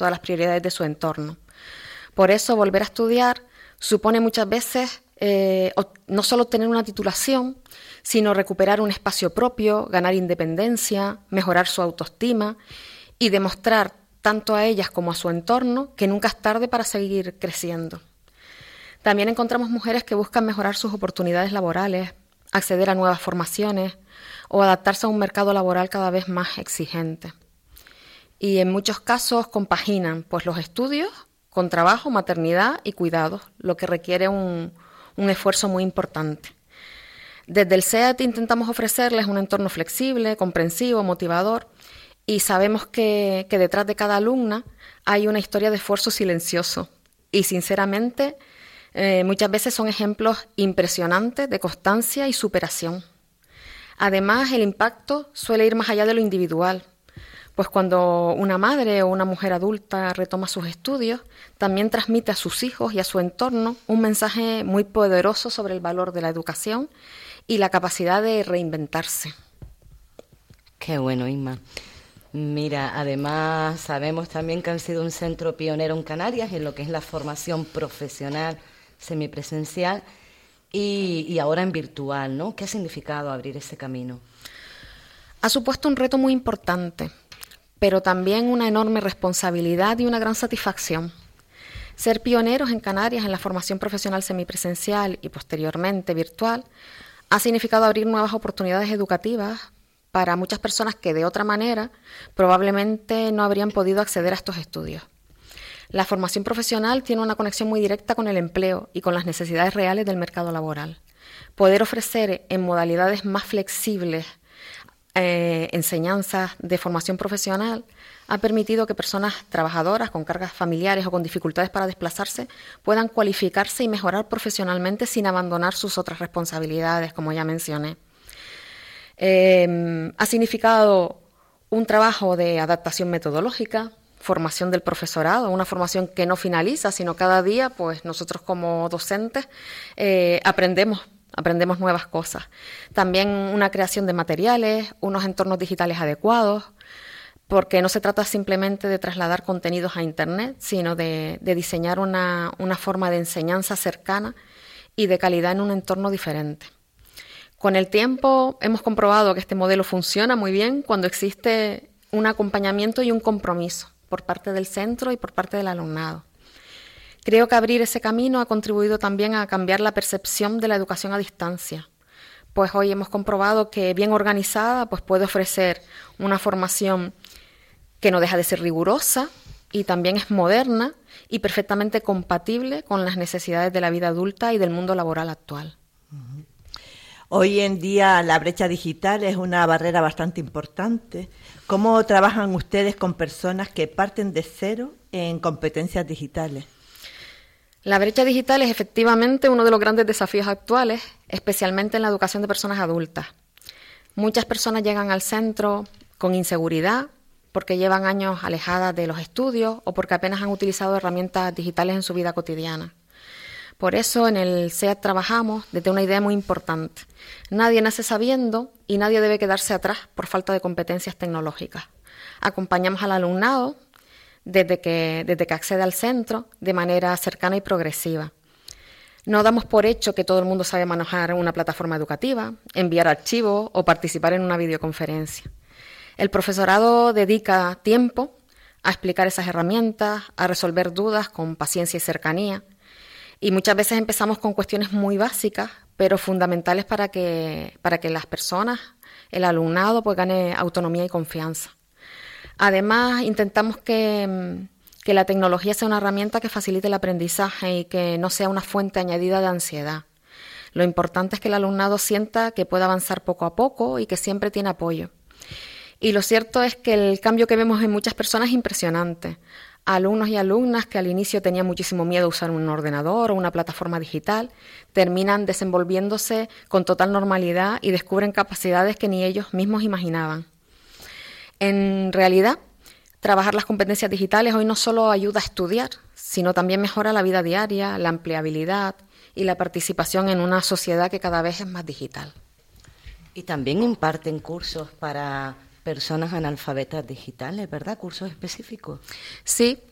todas las prioridades de su entorno. Por eso, volver a estudiar supone muchas veces no solo obtener una titulación, sino recuperar un espacio propio, ganar independencia, mejorar su autoestima y demostrar tanto a ellas como a su entorno que nunca es tarde para seguir creciendo. También encontramos mujeres que buscan mejorar sus oportunidades laborales, acceder a nuevas formaciones o adaptarse a un mercado laboral cada vez más exigente. Y en muchos casos compaginan pues, los estudios con trabajo, maternidad y cuidados, lo que requiere un esfuerzo muy importante. Desde el SEAT intentamos ofrecerles un entorno flexible, comprensivo, motivador, y sabemos que detrás de cada alumna hay una historia de esfuerzo silencioso. Y sinceramente, muchas veces son ejemplos impresionantes de constancia y superación. Además, el impacto suele ir más allá de lo individual, pues cuando una madre o una mujer adulta retoma sus estudios, también transmite a sus hijos y a su entorno un mensaje muy poderoso sobre el valor de la educación y la capacidad de reinventarse. Qué bueno, Inma. Mira, además sabemos también que han sido un centro pionero en Canarias en lo que es la formación profesional semipresencial y ahora en virtual, ¿no? ¿Qué ha significado abrir ese camino? Ha supuesto un reto muy importante, pero también una enorme responsabilidad y una gran satisfacción. Ser pioneros en Canarias en la formación profesional semipresencial y posteriormente virtual ha significado abrir nuevas oportunidades educativas para muchas personas que de otra manera probablemente no habrían podido acceder a estos estudios. La formación profesional tiene una conexión muy directa con el empleo y con las necesidades reales del mercado laboral. Poder ofrecer en modalidades más flexibles enseñanzas de formación profesional ha permitido que personas trabajadoras con cargas familiares o con dificultades para desplazarse puedan cualificarse y mejorar profesionalmente sin abandonar sus otras responsabilidades, como ya mencioné. Ha significado un trabajo de adaptación metodológica, formación del profesorado, una formación que no finaliza, sino cada día, pues nosotros como docentes aprendemos nuevas cosas. También una creación de materiales, unos entornos digitales adecuados, porque no se trata simplemente de trasladar contenidos a Internet, sino de diseñar una forma de enseñanza cercana y de calidad en un entorno diferente. Con el tiempo hemos comprobado que este modelo funciona muy bien cuando existe un acompañamiento y un compromiso por parte del centro y por parte del alumnado. Creo que abrir ese camino ha contribuido también a cambiar la percepción de la educación a distancia, pues hoy hemos comprobado que bien organizada pues puede ofrecer una formación que no deja de ser rigurosa y también es moderna y perfectamente compatible con las necesidades de la vida adulta y del mundo laboral actual. Hoy en día la brecha digital es una barrera bastante importante. ¿Cómo trabajan ustedes con personas que parten de cero en competencias digitales? La brecha digital es efectivamente uno de los grandes desafíos actuales, especialmente en la educación de personas adultas. Muchas personas llegan al centro con inseguridad porque llevan años alejadas de los estudios o porque apenas han utilizado herramientas digitales en su vida cotidiana. Por eso en el SEAT trabajamos desde una idea muy importante. Nadie nace sabiendo y nadie debe quedarse atrás por falta de competencias tecnológicas. Acompañamos al alumnado desde que accede al centro de manera cercana y progresiva. No damos por hecho que todo el mundo sabe manejar una plataforma educativa, enviar archivos o participar en una videoconferencia. El profesorado dedica tiempo a explicar esas herramientas, a resolver dudas con paciencia y cercanía. Y muchas veces empezamos con cuestiones muy básicas, pero fundamentales para que las personas, el alumnado, pues gane autonomía y confianza. Además, intentamos que la tecnología sea una herramienta que facilite el aprendizaje y que no sea una fuente añadida de ansiedad. Lo importante es que el alumnado sienta que puede avanzar poco a poco y que siempre tiene apoyo. Y lo cierto es que el cambio que vemos en muchas personas es impresionante. Alumnos y alumnas que al inicio tenían muchísimo miedo a usar un ordenador o una plataforma digital, terminan desenvolviéndose con total normalidad y descubren capacidades que ni ellos mismos imaginaban. En realidad, trabajar las competencias digitales hoy no solo ayuda a estudiar, sino también mejora la vida diaria, la empleabilidad y la participación en una sociedad que cada vez es más digital. Y también imparten cursos para personas analfabetas digitales, ¿verdad? ¿Cursos específicos? Sí,